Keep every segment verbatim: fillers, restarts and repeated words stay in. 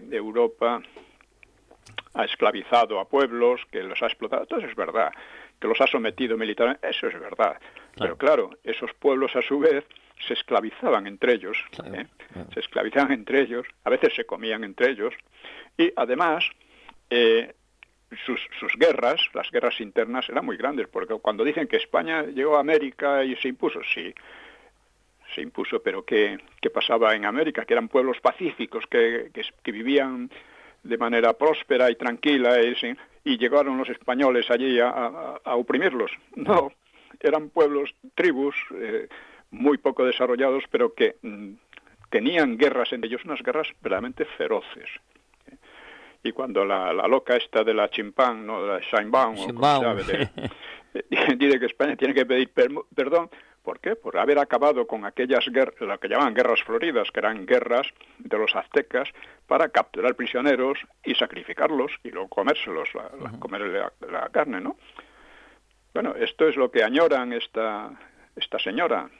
Europa ha esclavizado a pueblos, que los ha explotado, todo eso es verdad, que los ha sometido militarmente, eso es verdad. Claro. Pero claro, esos pueblos a su vez se esclavizaban entre ellos, claro, ¿eh? claro. se esclavizaban entre ellos, a veces se comían entre ellos, y además eh, sus, sus guerras, las guerras internas eran muy grandes, porque cuando dicen que España llegó a América y se impuso, sí, se impuso, pero ¿qué, qué pasaba en América? Que eran pueblos pacíficos, que, que, que vivían de manera próspera y tranquila, y, y llegaron los españoles allí a, a, a oprimirlos. No, eran pueblos, tribus, eh, muy poco desarrollados, pero que mm, tenían guerras entre ellos, unas guerras verdaderamente feroces. Y cuando la, la loca esta de la chimpán, no, de la Sheinbaum, o como sabe, de, dice que España tiene que pedir per, perdón, ¿por qué? Por haber acabado con aquellas guerras, lo que llamaban guerras floridas, que eran guerras de los aztecas, para capturar prisioneros y sacrificarlos, y luego comérselos, la, la, comer la, la carne, ¿no? Bueno, esto es lo que añoran esta, esta señora.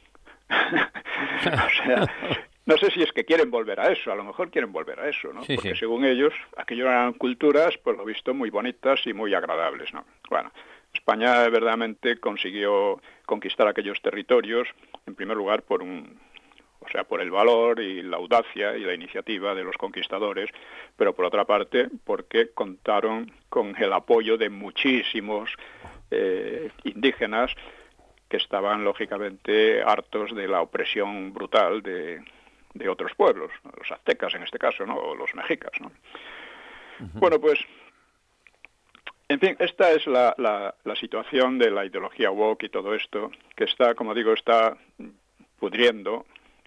O sea, no sé si es que quieren volver a eso, a lo mejor quieren volver a eso, ¿no? Sí, porque sí. según ellos, aquello eran culturas, por lo visto, muy bonitas y muy agradables, ¿no? Bueno, España verdaderamente consiguió conquistar aquellos territorios, en primer lugar por un, o sea, por el valor y la audacia y la iniciativa de los conquistadores, pero por otra parte porque contaron con el apoyo de muchísimos eh, indígenas que estaban lógicamente hartos de la opresión brutal de, de otros pueblos, los aztecas en este caso, ¿no? O los mexicas, ¿no? Uh-huh. Bueno, pues, en fin, esta es la, la, la situación de la ideología woke y todo esto, que está, como digo, está pudriendo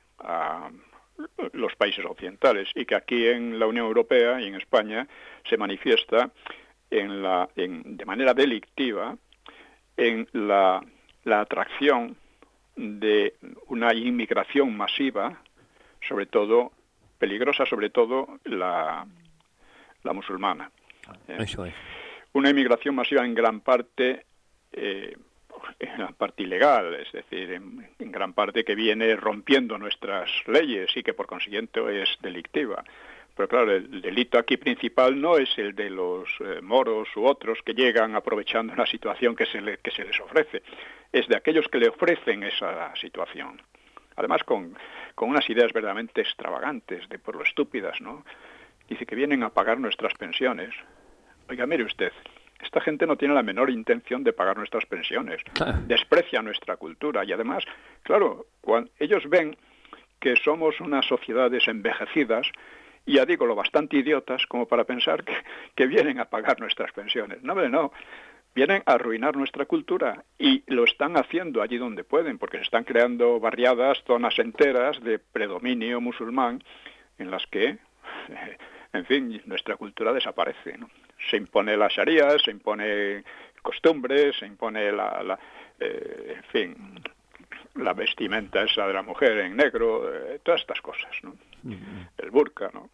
a los países occidentales, y que aquí en la Unión Europea y en España se manifiesta en la, en, de manera delictiva en la la atracción de una inmigración masiva, sobre todo, peligrosa sobre todo, la, la musulmana. ¿eh? Eso es. Una inmigración masiva en gran parte, eh, en gran parte ilegal, es decir, en, en gran parte que viene rompiendo nuestras leyes y que por consiguiente es delictiva. Pero claro, el delito aquí principal no es el de los eh, moros u otros que llegan aprovechando una situación que se, le, que se les ofrece. Es de aquellos que le ofrecen esa situación. Además, con, con unas ideas verdaderamente extravagantes, de por lo estúpidas, ¿no? Dice que vienen a pagar nuestras pensiones. Oiga, mire usted, esta gente no tiene la menor intención de pagar nuestras pensiones. Desprecia nuestra cultura. Y además, claro, cuando ellos ven que somos unas sociedades envejecidas, y ya digo, lo bastante idiotas como para pensar que, que vienen a pagar nuestras pensiones. No, no, vienen a arruinar nuestra cultura y lo están haciendo allí donde pueden, porque se están creando barriadas, zonas enteras de predominio musulmán en las que, en fin, nuestra cultura desaparece, ¿no? Se impone la sharia, se impone costumbres, se impone la, la eh, en fin, la vestimenta esa de la mujer en negro, eh, todas estas cosas, ¿no? El burka, ¿no?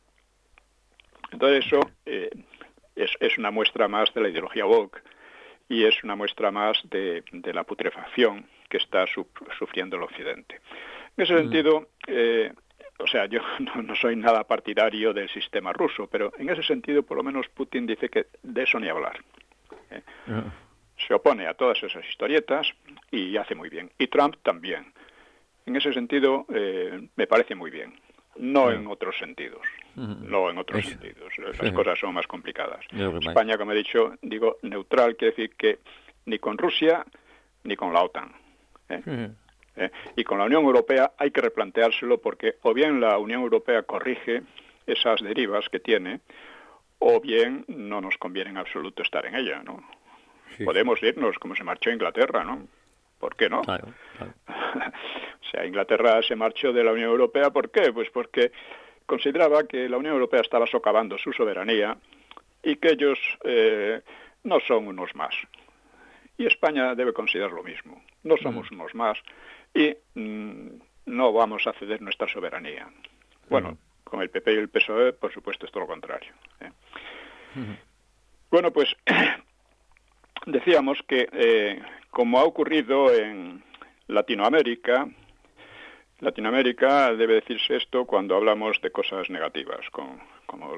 Entonces eso eh, es, es una muestra más de la ideología woke y es una muestra más de, de la putrefacción que está sub, sufriendo el Occidente. En ese sentido, eh, o sea, yo no, no soy nada partidario del sistema ruso, pero en ese sentido, por lo menos Putin dice que de eso ni hablar. ¿eh? Uh-huh. Se opone a todas esas historietas y hace muy bien. Y Trump también. En ese sentido, eh, me parece muy bien. No uh-huh. en otros sentidos. Uh-huh. No en otros es... sentidos. Las uh-huh. cosas son más complicadas. España, como he dicho, digo, neutral, quiere decir que ni con Rusia ni con la OTAN. ¿eh? Uh-huh. ¿Eh? Y con la Unión Europea hay que replanteárselo porque o bien la Unión Europea corrige esas derivas que tiene, o bien no nos conviene en absoluto estar en ella, ¿no? Sí. Podemos irnos como se marchó Inglaterra, ¿no? ¿Por qué no? Claro, claro. O sea, Inglaterra se marchó de la Unión Europea, ¿por qué? Pues porque consideraba que la Unión Europea estaba socavando su soberanía y que ellos eh, no son unos más. Y España debe considerar lo mismo. No somos mm. unos más y mm, no vamos a ceder nuestra soberanía. Bueno, mm. con el P P y el P S O E, por supuesto, es todo lo contrario. ¿eh? Mm. Bueno, pues decíamos que, eh, como ha ocurrido en Latinoamérica, Latinoamérica debe decirse esto cuando hablamos de cosas negativas, con, como